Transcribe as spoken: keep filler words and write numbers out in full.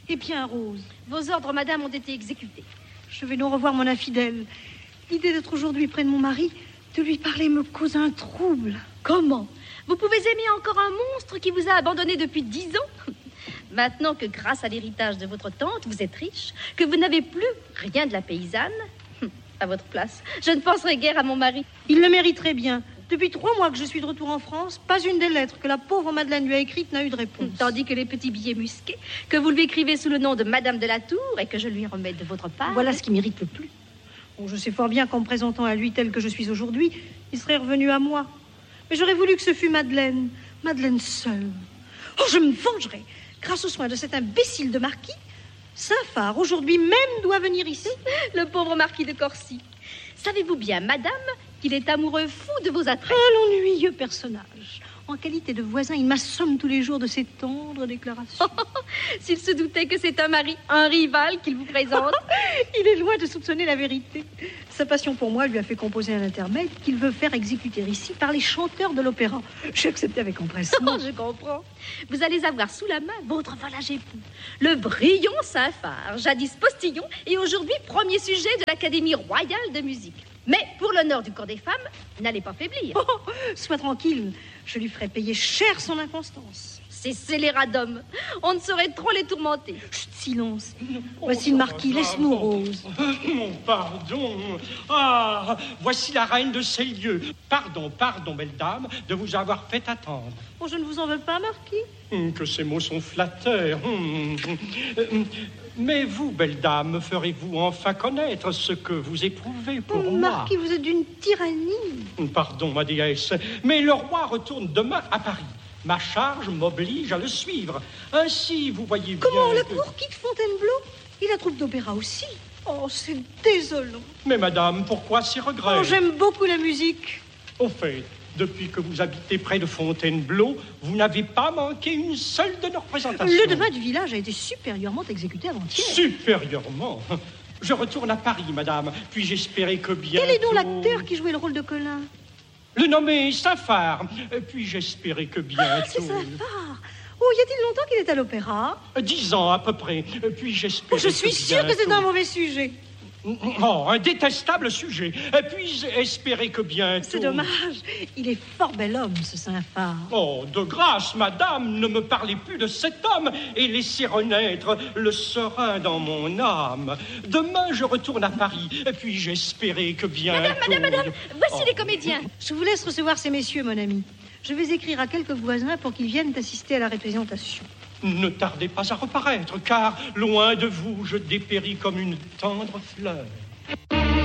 Eh bien, Rose. Vos ordres, madame, ont été exécutés. Je vais donc revoir mon infidèle. L'idée d'être aujourd'hui près de mon mari, de lui parler me cause un trouble. Comment? Vous pouvez aimer encore un monstre qui vous a abandonné depuis dix ans? Maintenant que grâce à l'héritage de votre tante, vous êtes riche, que vous n'avez plus rien de la paysanne, à votre place, je ne penserai guère à mon mari. Il le mériterait bien. Depuis trois mois que je suis de retour en France, pas une des lettres que la pauvre Madeleine lui a écrites n'a eu de réponse. Tandis que les petits billets musqués, que vous lui écrivez sous le nom de Madame de la Tour et que je lui remets de votre part... Voilà ce qui m'irrite le plus. Bon, je sais fort bien qu'en me présentant à lui tel que je suis aujourd'hui, il serait revenu à moi. Mais j'aurais voulu que ce fût Madeleine, Madeleine seule. Oh, je me vengerai. Grâce aux soins de cet imbécile de marquis, Saint-Phar, aujourd'hui même, doit venir ici. Le pauvre marquis de Corcy. Savez-vous bien, madame, qu'il est amoureux fou de vos attraits? Ah, l'ennuyeux personnage. En qualité de voisin, il m'assomme tous les jours de ses tendres déclarations. S'il se doutait que c'est un mari, un rival qu'il vous présente. Il est loin de soupçonner la vérité. Sa passion pour moi lui a fait composer un intermède qu'il veut faire exécuter ici par les chanteurs de l'opéra. J'ai accepté avec empressement. Je comprends. Vous allez avoir sous la main votre volage époux, le brillant Saint-Phar, jadis postillon et aujourd'hui premier sujet de l'Académie royale de musique. Mais pour l'honneur du corps des femmes, n'allez pas faiblir. Oh, sois tranquille, je lui ferai payer cher son inconstance. Ces scélérats d'hommes, on ne saurait trop les tourmenter. Chut, silence. Voici le marquis, laisse-nous, Rose. Pardon. Ah, voici la reine de ces lieux. Pardon, pardon, belle dame, de vous avoir fait attendre. Oh, je ne vous en veux pas, marquis. Hum, que ces mots sont flatteurs. Hum, hum. Mais vous, belle dame, ferez-vous enfin connaître ce que vous éprouvez pour oh, moi? Marquis, vous êtes d'une tyrannie. Pardon, ma déesse, mais le roi retourne demain à Paris. Ma charge m'oblige à le suivre. Ainsi, vous voyez bien... Comment la que... cour quitte Fontainebleau? Et la troupe d'opéra aussi. Oh, c'est désolant. Mais madame, pourquoi ces regrets? Oh, j'aime beaucoup la musique. Au fait, depuis que vous habitez près de Fontainebleau, vous n'avez pas manqué une seule de nos représentations. Le demain du village a été supérieurement exécuté avant-hier. Supérieurement? Je retourne à Paris, madame. Puis-je espérer que bientôt... Quel est donc l'acteur qui jouait le rôle de Colin? Le nommé Saint-Phar. Puis-je espérer que bientôt... Ah, c'est Saint-Phar. Oh, y a-t-il longtemps qu'il est à l'opéra? Dix ans à peu près. Puis-je espérer oh, je suis que sûre bientôt... que c'est un mauvais sujet. Oh, un détestable sujet. Puis-je espérer que bientôt... C'est dommage. Il est fort bel homme, ce Saint-Phar. Oh, de grâce, madame, ne me parlez plus de cet homme et laissez renaître le serein dans mon âme. Demain, je retourne à Paris. Puis-je espérer que bientôt... Madame, madame, madame, voici oh. les comédiens. Je vous laisse recevoir ces messieurs, mon ami. Je vais écrire à quelques voisins pour qu'ils viennent assister à la représentation. Ne tardez pas à reparaître, car, loin de vous, je dépéris comme une tendre fleur.